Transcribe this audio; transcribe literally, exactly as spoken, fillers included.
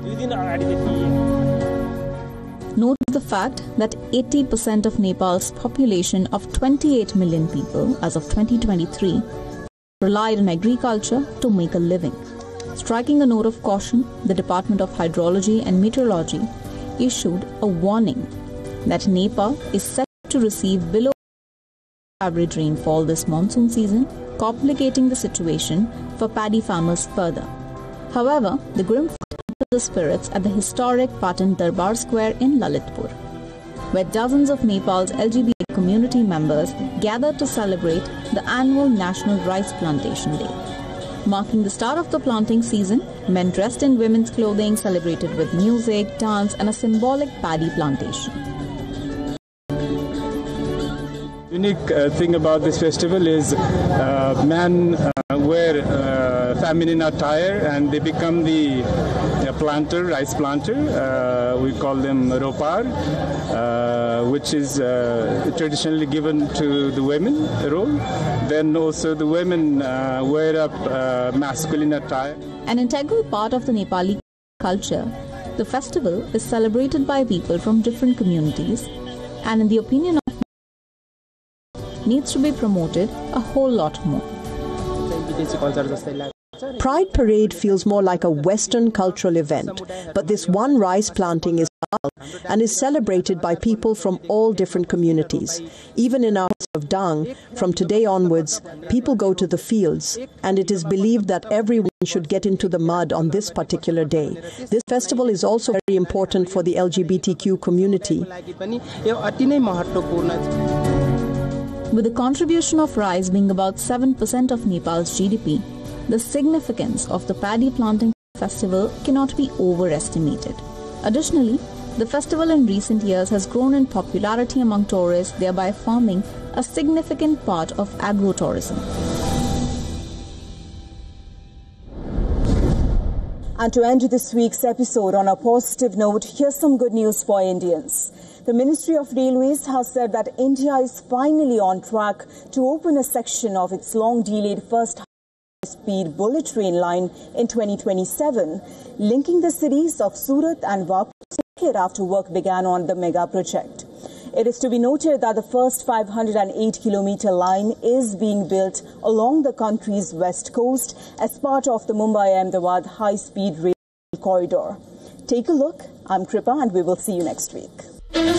Note the fact that eighty percent of Nepal's population of twenty-eight million people as of twenty twenty-three relied on agriculture to make a living. Striking a note of caution, the Department of Hydrology and Meteorology issued a warning that Nepal is set to receive below average rainfall this monsoon season, complicating the situation for paddy farmers further. However, the grim to the spirits at the historic Patan Darbar Square in Lalitpur, where dozens of Nepal's L G B T community members gathered to celebrate the annual National Rice Plantation Day. Marking the start of the planting season, men dressed in women's clothing celebrated with music, dance and a symbolic paddy plantation. Unique uh, thing about this festival is uh, men uh, wear uh, feminine attire and they become the uh, planter, rice planter. Uh, we call them ropar, uh, which is uh, traditionally given to the women role. Then also the women uh, wear up uh, masculine attire. An integral part of the Nepali culture, the festival is celebrated by people from different communities and in the opinion of needs to be promoted a whole lot more. Pride Parade feels more like a Western cultural event, but this one rice planting is and is celebrated by people from all different communities. Even in our house of Dang, from today onwards, people go to the fields, and it is believed that everyone should get into the mud on this particular day. This festival is also very important for the L G B T Q community. With the contribution of rice being about seven percent of Nepal's G D P, the significance of the paddy planting festival cannot be overestimated. Additionally, the festival in recent years has grown in popularity among tourists, thereby forming a significant part of agro-tourism. And to end this week's episode on a positive note, here's some good news for Indians. The Ministry of Railways has said that India is finally on track to open a section of its long-delayed first high-speed bullet train line in twenty twenty-seven, linking the cities of Surat and Wapur after work began on the mega project. It is to be noted that the first five hundred eight kilometer line is being built along the country's west coast as part of the Mumbai-Ahmedabad high-speed rail corridor. Take a look. I'm Kripa and we will see you next week.